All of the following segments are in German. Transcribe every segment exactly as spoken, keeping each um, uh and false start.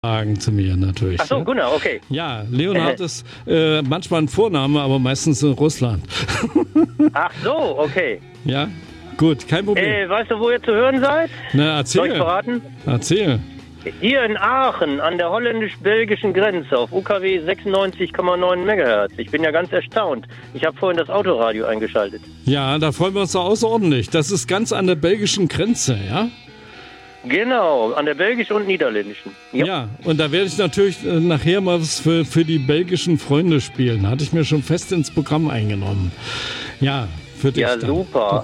sagen zu mir natürlich. Ach so, Gunnar, okay. Ja, Leonhard ist äh, manchmal ein Vorname, aber meistens in Russland. Ach so, okay. Ja, gut, kein Problem. Äh, weißt du, wo ihr zu hören seid? Na, erzähl. Soll ich verraten? Erzähl. Hier in Aachen an der holländisch-belgischen Grenze auf U K W sechsundneunzig Komma neun Megahertz. Ich bin ja ganz erstaunt. Ich habe vorhin das Autoradio eingeschaltet. Ja, da freuen wir uns doch außerordentlich. Das ist ganz an der belgischen Grenze, ja? Genau, an der belgischen und niederländischen. Ja, ja, und da werde ich natürlich äh, nachher mal was für, für die belgischen Freunde spielen. Hatte ich mir schon fest ins Programm eingenommen. Ja, für dich. Ja, dann, super.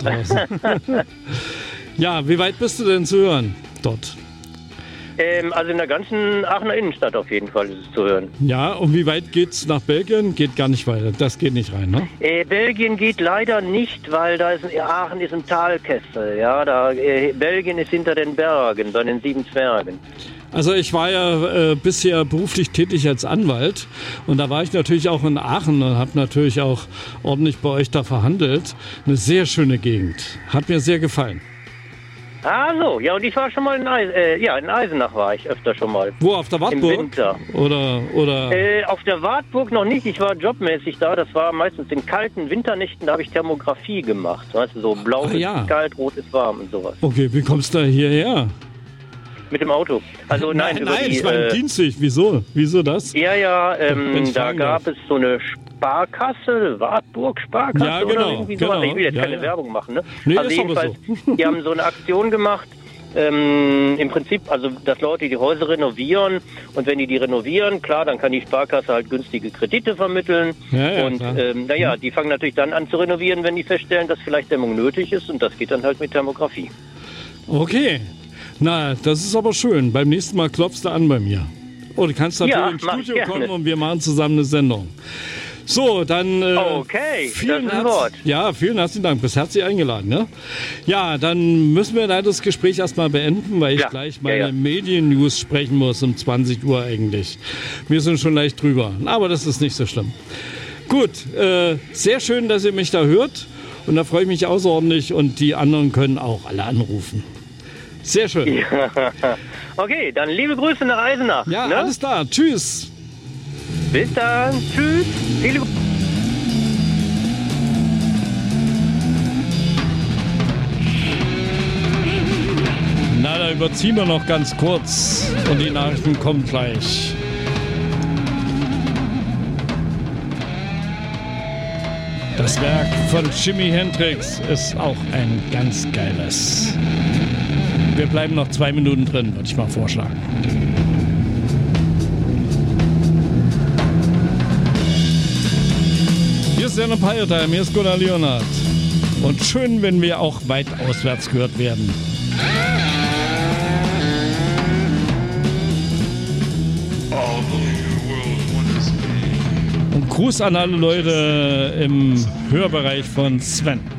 Ja, wie weit bist du denn zu hören dort? Ähm, also in der ganzen Aachener Innenstadt auf jeden Fall ist es zu hören. Ja, und wie weit geht's nach Belgien? Geht gar nicht weiter. Das geht nicht rein, ne? Äh, Belgien geht leider nicht, weil da ist ein, Aachen ist ein Talkessel. Ja, da, äh, Belgien ist hinter den Bergen, bei den sieben Zwergen. Also ich war ja äh, bisher beruflich tätig als Anwalt und da war ich natürlich auch in Aachen und habe natürlich auch ordentlich bei euch da verhandelt. Eine sehr schöne Gegend. Hat mir sehr gefallen. Ah so, ja, und ich war schon mal in, Eis, äh, ja, in Eisenach war ich öfter schon mal. Wo, auf der Wartburg? Im Winter. Oder, oder? Äh, auf der Wartburg noch nicht, ich war jobmäßig da, das war meistens in kalten Winternächten, da habe ich Thermografie gemacht. Weißt du, so blau ah, ist ja. kalt, rot ist warm und sowas. Okay, wie kommst du da hierher? Mit dem Auto. Also nein, nein, über nein die, ich meine äh, dienstlich. Wieso? Wieso das? Ja, ja, ähm, da gab darf. es so eine Sparkasse, Wartburg Sparkasse Ja, genau, oder irgendwie sowas. genau. Ich will jetzt Ja, keine ja. Werbung machen, ne? Nee, also ist aber jedenfalls, so. die haben so eine Aktion gemacht, ähm, im Prinzip, also dass Leute die Häuser renovieren und wenn die die renovieren, klar, dann kann die Sparkasse halt günstige Kredite vermitteln Ja, ja, und klar. ähm, naja, die fangen natürlich dann an zu renovieren, wenn die feststellen, dass vielleicht Dämmung nötig ist und das geht dann halt mit Thermografie. Okay. Na, das ist aber schön. Beim nächsten Mal klopfst du an bei mir. Oh, du kannst natürlich Ja, ins mach ich Studio gerne. kommen und wir machen zusammen eine Sendung. So, dann äh, Okay, vielen das ist ein herz- Wort. Ja, vielen herzlichen Dank. Bist herzlich eingeladen. Ne? Ja, dann müssen wir leider das Gespräch erstmal beenden, weil ich Ja, gleich ja, meine ja. Medien-News sprechen muss um zwanzig Uhr eigentlich. Wir sind schon leicht drüber, aber das ist nicht so schlimm. Gut, äh, sehr schön, dass ihr mich da hört und da freue ich mich außerordentlich und die anderen können auch alle anrufen. Sehr schön. Ja. Okay, dann liebe Grüße nach Eisenach. Ja, ne? alles klar. Tschüss. Bis dann. Tschüss. Viele Grüße. Na, da überziehen wir noch ganz kurz und die Nachrichten kommen gleich. Das Werk von Jimi Hendrix ist auch ein ganz geiles. Wir bleiben noch zwei Minuten drin, würde ich mal vorschlagen. Hier ist der Empire Time, hier ist Gunnar Leonhard. Und schön, wenn wir auch weit auswärts gehört werden. Und Gruß an alle Leute im Hörbereich von Sven.